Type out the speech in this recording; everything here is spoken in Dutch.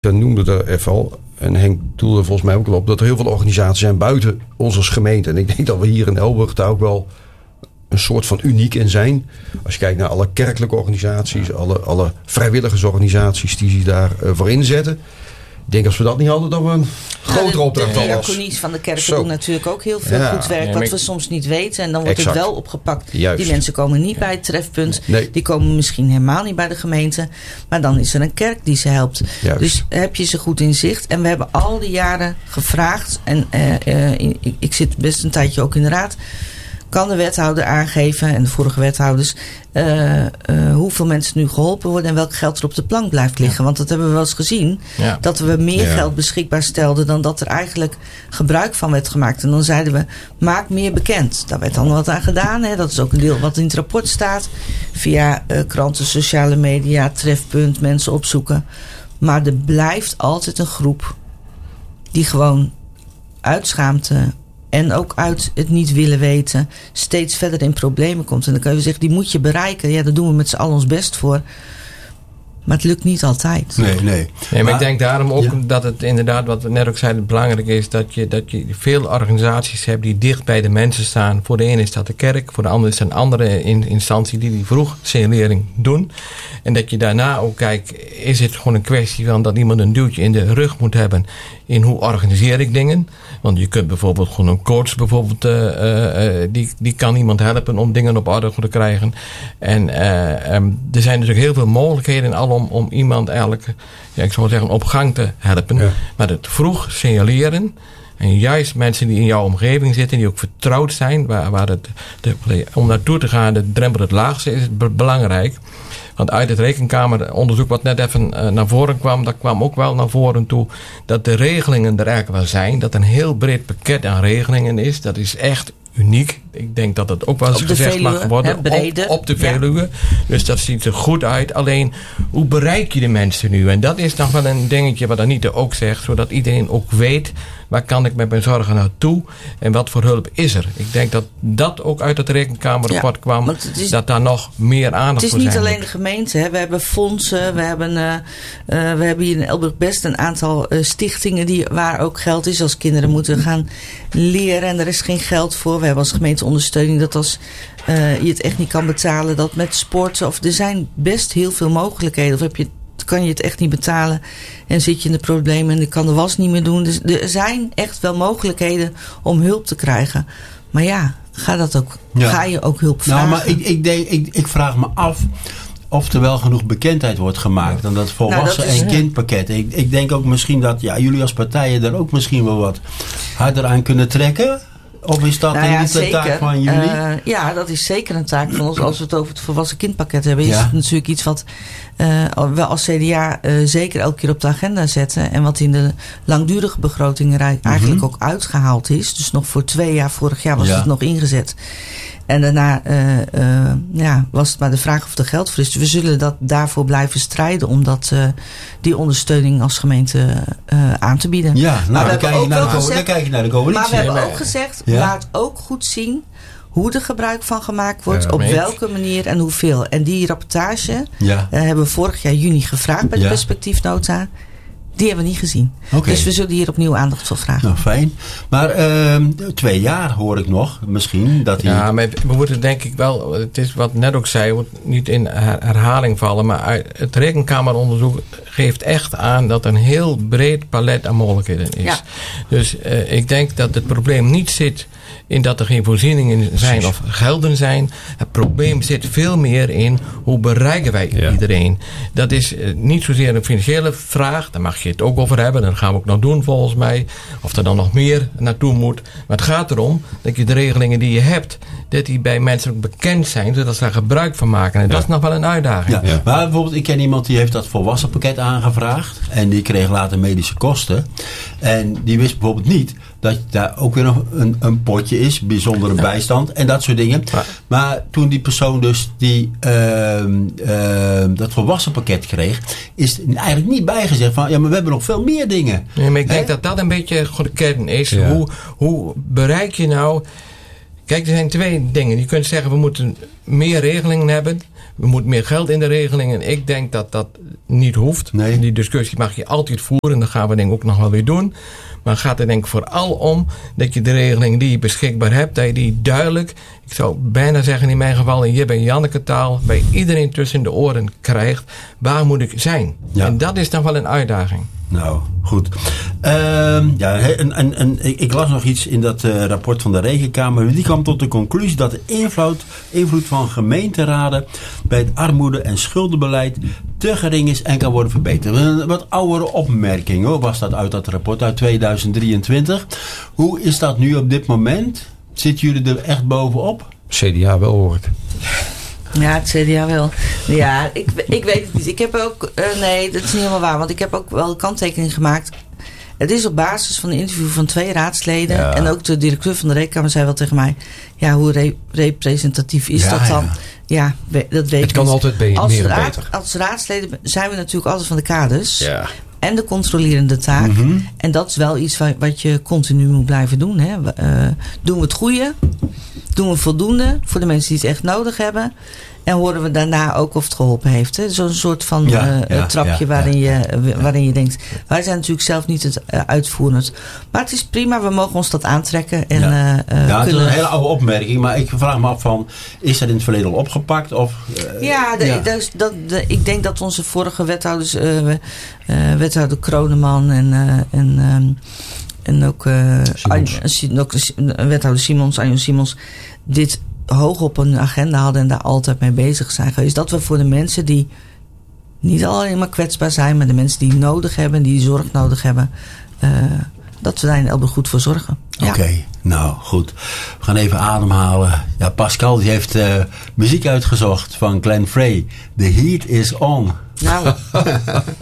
Ik noemde er even al, en Henk doelde volgens mij ook al op, dat er heel veel organisaties zijn buiten ons als gemeente. En ik denk dat we hier in Elburg daar ook wel een soort van uniek in zijn. Als je kijkt naar alle kerkelijke organisaties, alle vrijwilligersorganisaties die zich daarvoor inzetten. Ik denk als we dat niet hadden, dat we een grotere opdracht hadden. De diakonies van de kerken doen natuurlijk ook heel veel goed werk. Wat we soms niet weten. En dan wordt het wel opgepakt. Juist. Die mensen komen niet bij het trefpunt. Nee. Die komen misschien helemaal niet bij de gemeente. Maar dan is er een kerk die ze helpt. Juist. Dus heb je ze goed in zicht. En we hebben al die jaren gevraagd. En ik zit best een tijdje ook in de raad. Kan de wethouder aangeven, en de vorige wethouders, hoeveel mensen nu geholpen worden en welk geld er op de plank blijft liggen. Ja. Want dat hebben we wel eens gezien. Ja. Dat we meer geld beschikbaar stelden dan dat er eigenlijk gebruik van werd gemaakt. En dan zeiden we, maak meer bekend. Daar werd dan wat aan gedaan. Hè. Dat is ook een deel wat in het rapport staat. Via kranten, sociale media, trefpunt, mensen opzoeken. Maar er blijft altijd een groep die gewoon uit schaamte en ook uit het niet willen weten steeds verder in problemen komt. En dan kun je zeggen, die moet je bereiken. Ja, daar doen we met z'n allen ons best voor. Maar het lukt niet altijd. Nee, maar ik denk daarom ook dat het inderdaad, wat we net ook zeiden, belangrijk is dat je veel organisaties hebt die dicht bij de mensen staan. Voor de ene is dat de kerk, voor de andere is dat een andere instantie die vroeg signalering doen. En dat je daarna ook kijkt, is het gewoon een kwestie van dat iemand een duwtje in de rug moet hebben in hoe organiseer ik dingen. Want je kunt bijvoorbeeld gewoon een coach bijvoorbeeld, die kan iemand helpen om dingen op orde te krijgen. En er zijn natuurlijk heel veel mogelijkheden al om iemand eigenlijk, ik zou zeggen, op gang te helpen. Ja. Maar het vroeg signaleren. En juist mensen die in jouw omgeving zitten, die ook vertrouwd zijn, waar om naartoe te gaan, de drempel het laagste is belangrijk. Want uit het rekenkameronderzoek wat net even naar voren kwam, dat kwam ook wel naar voren toe dat de regelingen er eigenlijk wel zijn. Dat een heel breed pakket aan regelingen is. Dat is echt uniek. Ik denk dat het ook wel eens gezegd mag worden. Op de Veluwe. Ja. Dus dat ziet er goed uit. Alleen, hoe bereik je de mensen nu? En dat is nog wel een dingetje wat Anita ook zegt. Zodat iedereen ook weet, waar kan ik met mijn zorgen naartoe? En wat voor hulp is er? Ik denk dat dat ook uit het rekenkamerrapport kwam. Dat daar nog meer aandacht voor zijn. Het is niet alleen de gemeente. Hè. We hebben fondsen. We hebben hier in Elburg best een aantal stichtingen waar ook geld is. Als kinderen moeten gaan leren en er is geen geld voor. We hebben als gemeente ondersteuning dat als je het echt niet kan betalen, dat met sporten. Of er zijn best heel veel mogelijkheden. Of kan je het echt niet betalen en zit je in de problemen en ik kan de was niet meer doen. Dus er zijn echt wel mogelijkheden om hulp te krijgen. Maar ja, ga je ook hulp vragen? Nou, maar ik vraag me af of er wel genoeg bekendheid wordt gemaakt dan dat volwassen en kindpakket. Ik denk ook misschien dat jullie als partijen daar ook misschien wel wat harder aan kunnen trekken. Of is dat niet de taak van jullie? Ja, dat is zeker een taak van ons. Als we het over het volwassen kindpakket hebben, is het natuurlijk iets wat we als CDA zeker elke keer op de agenda zetten. En wat in de langdurige begrotingen eigenlijk ook uitgehaald is. Dus nog voor 2 jaar, vorig jaar was het nog ingezet. En daarna was het maar de vraag of er geld voor is. Dus we zullen daarvoor blijven strijden om die ondersteuning als gemeente aan te bieden. Ja, nou, dan kijk je naar de coalitie. Maar we hebben ook gezegd, laat ook goed zien hoe er gebruik van gemaakt wordt, op welke manier en hoeveel. En die rapportage hebben we vorig jaar juni gevraagd bij de perspectiefnota. Die hebben we niet gezien. Okay. Dus we zullen hier opnieuw aandacht voor vragen. Nou, fijn. Maar 2 jaar hoor ik nog misschien. Maar we moeten denk ik wel, het is wat net ook zei, wordt niet in herhaling vallen, maar het rekenkameronderzoek geeft echt aan dat er een heel breed palet aan mogelijkheden is. Ja. Dus ik denk dat het probleem niet zit in dat er geen voorzieningen zijn of gelden zijn. Het probleem zit veel meer in hoe bereiken wij iedereen. Dat is niet zozeer een financiële vraag. Daar mag je het ook over hebben. Dat gaan we ook nog doen volgens mij. Of er dan nog meer naartoe moet. Maar het gaat erom dat je de regelingen die je hebt, dat die bij mensen ook bekend zijn, zodat ze daar gebruik van maken. En dat is nog wel een uitdaging. Ja. Maar bijvoorbeeld, ik ken iemand die heeft dat volwassen pakket aangevraagd. En die kreeg later medische kosten. En die wist bijvoorbeeld niet dat daar ook weer nog een potje is, bijzondere bijstand en dat soort dingen. Ja. Maar toen die persoon dus dat volwassen pakket kreeg, is eigenlijk niet bijgezegd van, maar we hebben nog veel meer dingen. Nee, maar ik denk dat dat een beetje de kern is. Ja. Hoe bereik je nou... Kijk, er zijn 2 dingen. Je kunt zeggen, we moeten meer regelingen hebben. we moeten meer geld in de regelingen. Ik denk dat dat niet hoeft. Nee. Die discussie mag je altijd voeren. En dat gaan we denk ik ook nog wel weer doen. Maar het gaat er denk ik vooral om dat je de regeling die je beschikbaar hebt, dat je die duidelijk, ik zou bijna zeggen in mijn geval in Jip en Janneke taal, bij iedereen tussen de oren krijgt. Waar moet ik zijn? Ja. En dat is dan wel een uitdaging. Nou, goed. Ik las nog iets in dat rapport van de Rekenkamer. Die kwam tot de conclusie dat de invloed van gemeenteraden bij het armoede- en schuldenbeleid te gering is en kan worden verbeterd. Een wat oudere opmerking hoor, was dat uit dat rapport uit 2023. Hoe is dat nu op dit moment? Zitten jullie er echt bovenop? CDA wel hoort. Ja, het CDA wel. Ja, ik weet het niet. Ik heb ook... nee, dat is niet helemaal waar. Want ik heb ook wel een kanttekening gemaakt. Het is op basis van een interview van 2 raadsleden. Ja. En ook de directeur van de Rekenkamer zei wel tegen mij... Ja, hoe representatief is dat dan? Ja, dat weet ik. Het kan altijd meer en beter. Als raadsleden zijn we natuurlijk altijd van de kaders. Ja. En de controlerende taak. Mm-hmm. En dat is wel iets wat je continu moet blijven doen. Hè. Doen we het goede? Doen we voldoende voor de mensen die het echt nodig hebben? En horen we daarna ook of het geholpen heeft. Zo'n soort van trapje waarin je denkt... Wij zijn natuurlijk zelf niet het uitvoerend. Maar het is prima, we mogen ons dat aantrekken. En, het is een hele oude opmerking. Maar ik vraag me af van... Is dat in het verleden al opgepakt? Of, ik denk dat onze vorige wethouders... wethouder Kroneman en ook wethouder Simons, Arjen Simons... dit hoog op een agenda hadden en daar altijd mee bezig zijn geweest. Dat we voor de mensen die niet alleen maar kwetsbaar zijn, maar de mensen die nodig hebben, die zorg nodig hebben, dat we daar in Elburg goed voor zorgen. Ja. Oké, nou goed. We gaan even ademhalen. Ja, Pascal die heeft muziek uitgezocht van Glenn Frey. The Heat is On. Nou...